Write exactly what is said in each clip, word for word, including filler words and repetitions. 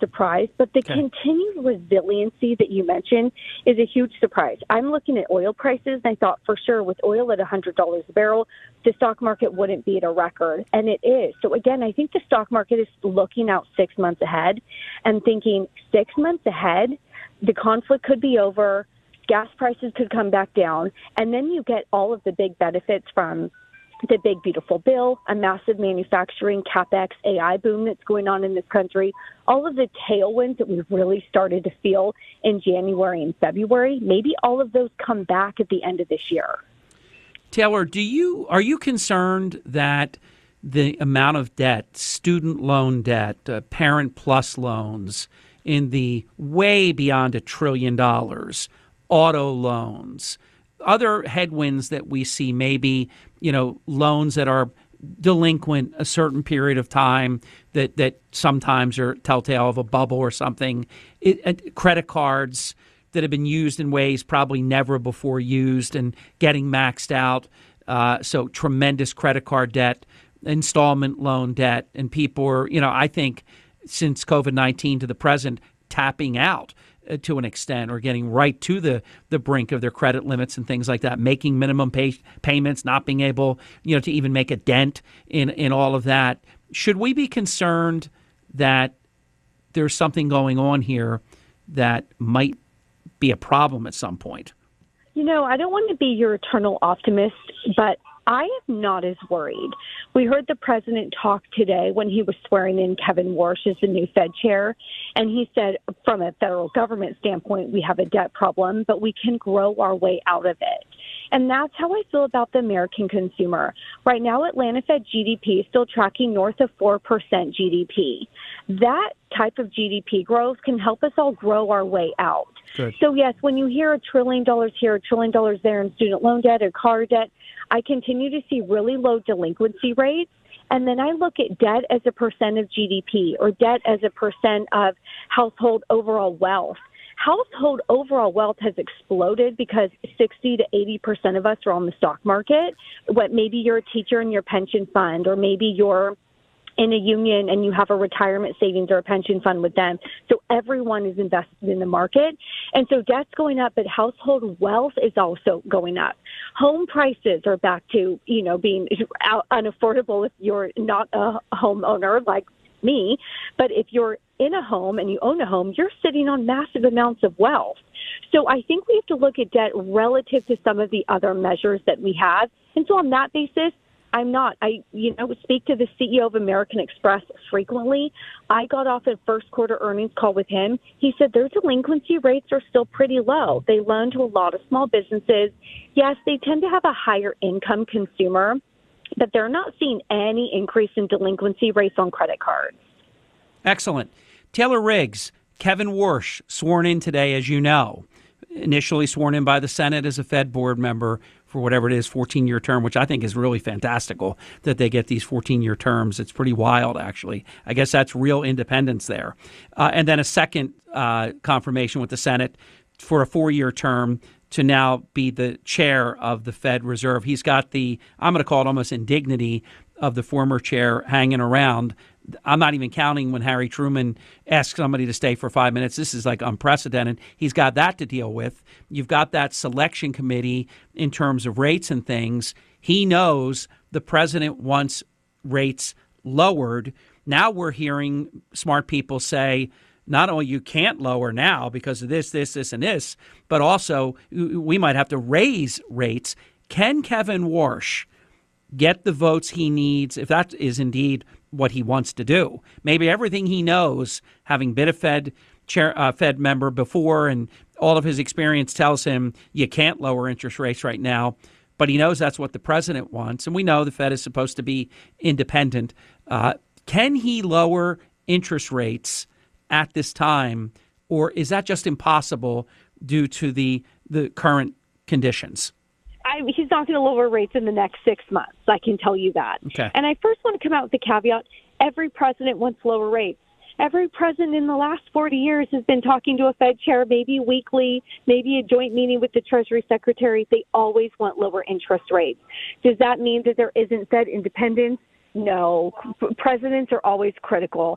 surprise, but the Okay. continued resiliency that you mentioned is a huge surprise. I'm looking at oil prices, and I thought for sure with oil at one hundred dollars a barrel, the stock market wouldn't be at a record, and it is. So again, I think the stock market is looking out six months ahead and thinking six months ahead, the conflict could be over, gas prices could come back down, and then you get all of the big benefits from the big, beautiful bill, a massive manufacturing CapEx A I boom that's going on in this country, all of the tailwinds that we've really started to feel in January and February, maybe all of those come back at the end of this year. Taylor, do you are you concerned that the amount of debt, student loan debt, uh, Parent Plus loans in the way beyond a trillion dollars, auto loans, other headwinds that we see, maybe, you know, loans that are delinquent a certain period of time that, that sometimes are telltale of a bubble or something, it, it, credit cards that have been used in ways probably never before used and getting maxed out. Uh, so tremendous credit card debt, installment loan debt, and people are, you know, I think since COVID nineteen to the present, tapping out to an extent or getting right to the, the brink of their credit limits and things like that, making minimum pay, payments, not being able, you know, to even make a dent in, in all of that. Should we be concerned that there's something going on here that might be a problem at some point? You know, I don't want to be your eternal optimist, but I am not as worried. We heard the president talk today when he was swearing in Kevin Warsh as the new Fed chair, and he said from a federal government standpoint, we have a debt problem, but we can grow our way out of it. And that's how I feel about the American consumer. Right now, Atlanta Fed G D P is still tracking north of four percent G D P. That type of G D P growth can help us all grow our way out. Good. So, yes, when you hear a trillion dollars here, a trillion dollars there in student loan debt or car debt, I continue to see really low delinquency rates. And then I look at debt as a percent of G D P or debt as a percent of household overall wealth. Household overall wealth has exploded because sixty to eighty percent of us are on the stock market. What maybe you're a teacher in your pension fund, or maybe you're in a union and you have a retirement savings or a pension fund with them. So everyone is invested in the market. And so debt's going up, but household wealth is also going up. Home prices are back to, you know, being unaffordable if you're not a homeowner like me. But if you're in a home and you own a home, you're sitting on massive amounts of wealth. So I think we have to look at debt relative to some of the other measures that we have. And so on that basis, I'm not. I, you know, speak to the C E O of American Express frequently. I got off a first quarter earnings call with him. He said their delinquency rates are still pretty low. They loan to a lot of small businesses. Yes, they tend to have a higher income consumer, but they're not seeing any increase in delinquency rates on credit cards. Excellent. Taylor Riggs, Kevin Warsh, sworn in today, as you know, initially sworn in by the Senate as a Fed board member for whatever it is, fourteen-year term, which I think is really fantastical that they get these fourteen-year terms. It's pretty wild, actually. I guess that's real independence there. Uh, and then a second uh, confirmation with the Senate for a four-year term to now be the chair of the Fed Reserve. He's got the, I'm going to call it almost indignity of the former chair hanging around. I'm not even counting when Harry Truman asked somebody to stay for five minutes. This is like unprecedented. He's got that to deal with. You've got that selection committee in terms of rates and things. He knows the president wants rates lowered. Now we're hearing smart people say, not only you can't lower now because of this, this, this, and this, but also we might have to raise rates. Can Kevin Warsh get the votes he needs, if that is indeed what he wants to do? Maybe everything he knows, having been a Fed chair, uh, Fed member before, and all of his experience tells him you can't lower interest rates right now, but he knows that's what the president wants. And we know the Fed is supposed to be independent. Uh, can he lower interest rates at this time, or is that just impossible due to the the current conditions? I, he's not going to lower rates in the next six months. I can tell you that. Okay. And I first want to come out with the caveat, every president wants lower rates. Every president in the last forty years has been talking to a Fed chair, maybe weekly, maybe a joint meeting with the Treasury Secretary. They always want lower interest rates. Does that mean that there isn't Fed independence? No. Presidents are always critical.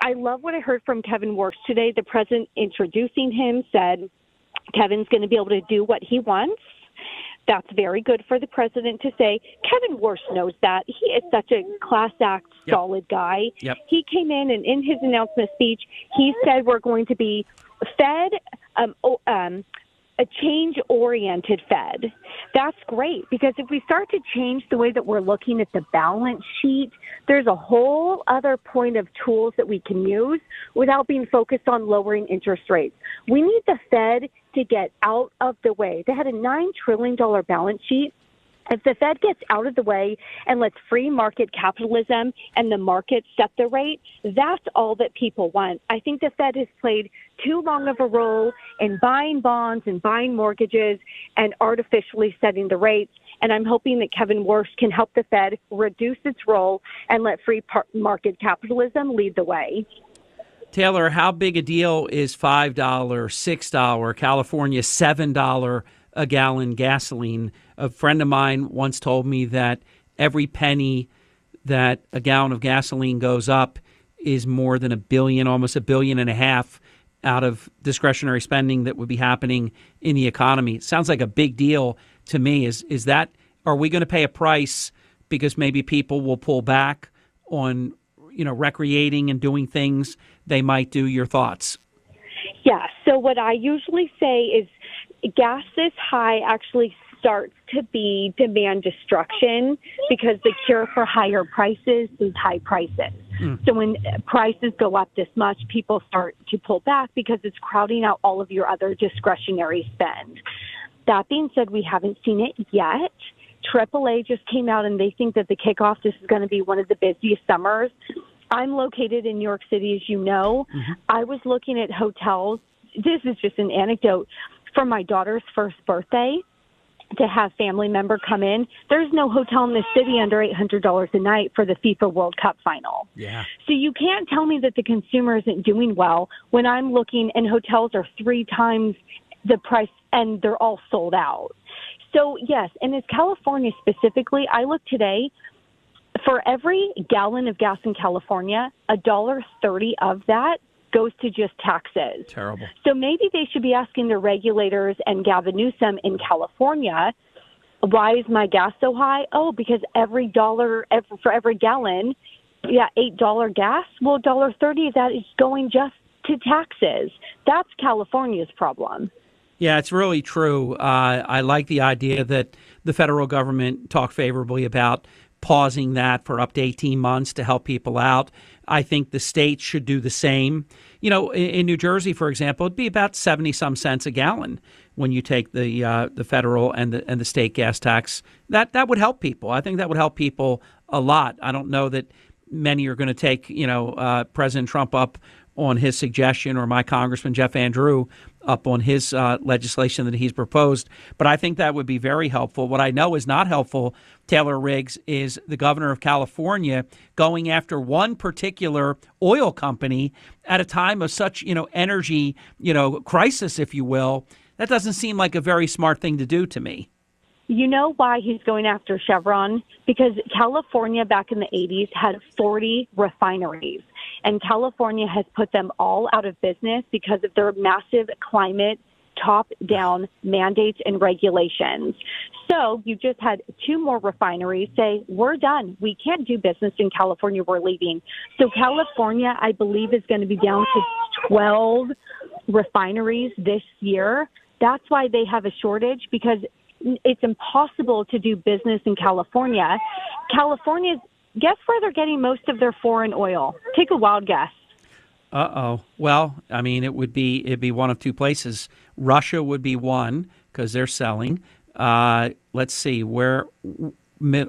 I love what I heard from Kevin Warsh today. The president introducing him said Kevin's going to be able to do what he wants. That's very good for the president to say. Kevin Warsh knows that. He is such a class act, Yep. solid guy. Yep. He came in, and in his announcement speech, he said we're going to be fed, um, oh, um, a change-oriented Fed. That's great, because if we start to change the way that we're looking at the balance sheet, there's a whole other point of tools that we can use without being focused on lowering interest rates. We need the Fed to get out of the way. They had a nine trillion dollars balance sheet. If the Fed gets out of the way and lets free market capitalism and the market set the rate, that's all that people want. I think the Fed has played too long of a role in buying bonds and buying mortgages and artificially setting the rates. And I'm hoping that Kevin Warsh can help the Fed reduce its role and let free par- market capitalism lead the way. Taylor, how big a deal is five dollars, six dollars, California seven dollars a gallon gasoline? A friend of mine once told me that every penny that a gallon of gasoline goes up is more than a billion, almost a billion and a half out of discretionary spending that would be happening in the economy. It sounds like a big deal to me. Is is that, are we going to pay a price because maybe people will pull back on, you know, recreating and doing things they might do? Your thoughts? Yeah. So what I usually say is gas this high actually starts to be demand destruction, because the cure for higher prices is high prices. Mm. So when prices go up this much, people start to pull back because it's crowding out all of your other discretionary spend. That being said, we haven't seen it yet. triple A just came out and they think that the kickoff, this is going to be one of the busiest summers. I'm located in New York City, as you know. Mm-hmm. I was looking at hotels. This is just an anecdote. For my daughter's first birthday, to have family member come in, there's no hotel in the city under eight hundred dollars a night for the FIFA World Cup final. Yeah. So you can't tell me that the consumer isn't doing well when I'm looking and hotels are three times the price and they're all sold out. So, yes, and as California specifically, I look today, for every gallon of gas in California, a dollar thirty of that goes to just taxes. Terrible. So maybe they should be asking their regulators and Gavin Newsom in California, why is my gas so high? Oh, because every dollar every, for every gallon, yeah, eight dollars gas. Well, one dollar thirty of that is going just to taxes. That's California's problem. Yeah, it's really true. Uh, I like the idea that the federal government talked favorably about pausing that for up to eighteen months to help people out. I think the states should do the same. You know, in, in New Jersey, for example, it'd be about seventy some cents a gallon when you take the uh, the federal and the and the state gas tax. That that would help people. I think that would help people a lot. I don't know that many are going to take, you know, uh, President Trump up on his suggestion, or my Congressman Jeff Andrew up on his uh, legislation that he's proposed. But I think that would be very helpful. What I know is not helpful, Taylor Riggs, is the governor of California going after one particular oil company at a time of such, you know, energy, you know, crisis, if you will. That doesn't seem like a very smart thing to do to me. You know why he's going after Chevron? Because California back in the eighties had forty refineries, and California has put them all out of business because of their massive climate top-down mandates and regulations. So you just had two more refineries say, we're done. We can't do business in California. We're leaving. So California, I believe, is going to be down to twelve refineries this year. That's why they have a shortage, because it's impossible to do business in California. California's, guess where they're getting most of their foreign oil? Take a wild guess. Uh-oh. Well, I mean, it would be it'd be one of two places. Russia would be one because they're selling. Uh, let's see, where? Mid,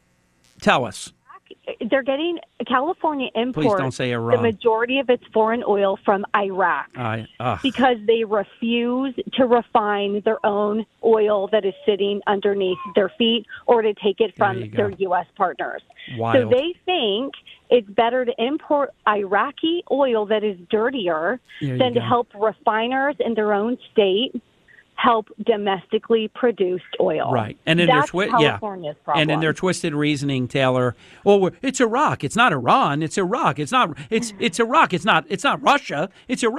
tell us. They're getting California imports. Please don't say Iran. The majority of its foreign oil from Iraq uh, uh. because they refuse to refine their own oil that is sitting underneath their feet, or to take it from their U S partners. Wild. So they think it's better to import Iraqi oil that is dirtier than to help refiners in their own state help domestically produced oil. Right. And then That's their twi- California's yeah. problem. And in their twisted reasoning, Taylor, well, it's Iraq. It's not Iran. It's Iraq. It's not. It's it's Iraq. It's not. It's not Russia. It's Iraq.